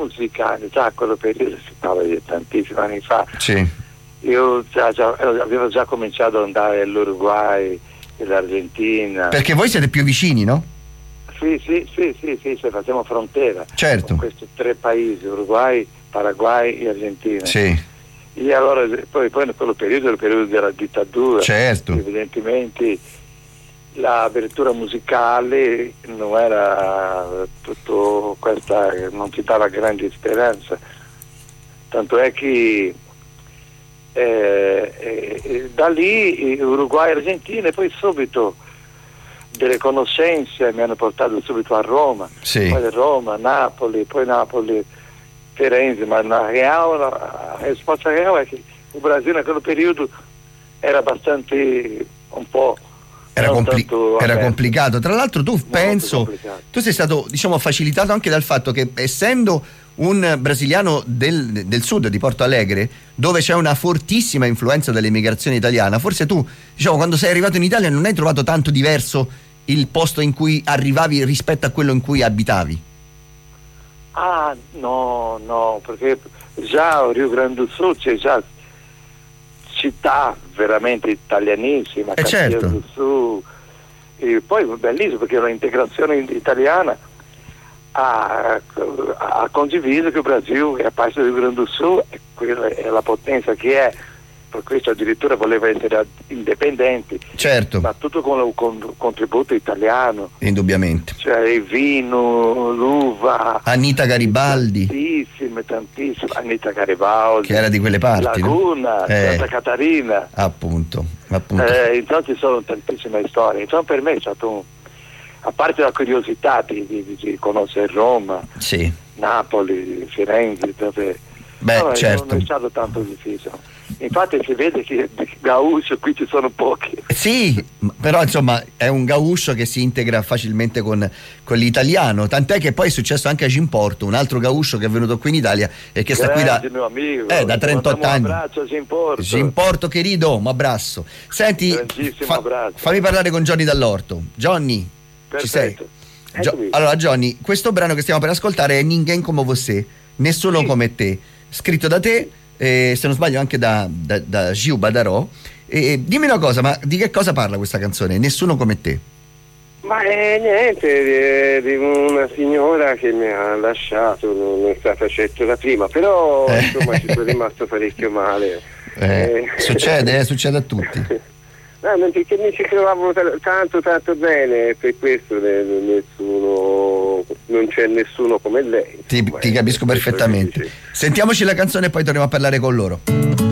musica, già a quello periodo, si parla di tantissimi anni fa, Sì. io avevo già cominciato ad andare all'Uruguay e l'Argentina. Perché voi siete più vicini, no? Sì, se facciamo frontera Certo. con questi 3 paesi, Uruguay, Paraguay e Argentina. Sì. E allora poi in quello periodo, il periodo della dittatura, Certo. evidentemente l'apertura musicale non era tutto questa, non ci dava grande speranza, tanto è che da lì Uruguay e Argentina, e poi subito delle conoscenze mi hanno portato subito a Roma, Sì. poi Roma, Napoli, poi Napoli, Firenze, ma la risposta reale è che il Brasile in quello periodo era abbastanza un po' Era aperto. complicato. Tra l'altro tu penso, complicato. tu sei stato, diciamo, facilitato anche dal fatto che, essendo un brasiliano del sud, di Porto Alegre, dove c'è una fortissima influenza dell'emigrazione italiana, forse tu, diciamo, quando sei arrivato in Italia non hai trovato tanto diverso il posto in cui arrivavi rispetto a quello in cui abitavi? Ah, no, perché già Rio Grande do Sul c'è già città veramente italianissima, Caxias Certo. do Sul, e poi bellissimo perché l'integrazione italiana ha condiviso che il Brasile è a parte del Rio Grande do Sul, e quella è la potenza che è, per questo addirittura voleva essere indipendente, Certo. ma tutto con il contributo italiano, Indubbiamente. cioè il vino, l'uva, Anita Garibaldi, tantissime, Anita Garibaldi, che era di quelle parti, Laguna, no? Santa Catarina, Appunto. insomma ci sono tantissime storie, insomma per me è stato a parte la curiosità di conoscere Roma, Sì. Napoli, Firenze, Certo. non è stato tanto difficile. Infatti si vede che di gaucho qui ci sono pochi. Sì, però insomma è un gaucho che si integra facilmente con l'italiano, tant'è che poi è successo anche a Gimporto, un altro gaucho che è venuto qui in Italia e che sta qui da mio amico, da 38 anni. Un abbraccio a Gimporto. Gimporto querido, un abbraccio. Senti, Abbraccio. fammi parlare con Johnny Dall'Orto. Johnny, ci sei? Allora Johnny, questo brano che stiamo per ascoltare è Ninguém Como Você, Nessuno Come Te, scritto da te, se non sbaglio anche da Gil Badarò. Dimmi una cosa, ma di che cosa parla questa canzone, Nessuno Come Te? Ma niente, di una signora che mi ha lasciato, non è stata certo la prima, però insomma ci sono rimasto parecchio male. Succede a tutti. No, perché mi ci trovavo tanto bene, per questo non c'è nessuno come lei. Ti capisco perfettamente. Sentiamoci la canzone e poi torniamo a parlare con loro.